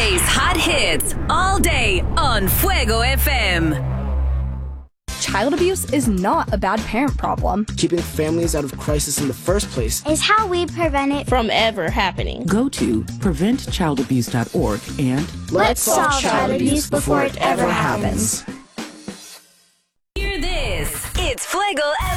plays hot hits all day on Fuego FM. Child abuse is not a bad parent problem. Keeping families out of crisis in the first place is how we prevent it from ever happening. Go to preventchildabuse.org and let's solve child abuse before it ever happens. Hear this. It's Fuego FM.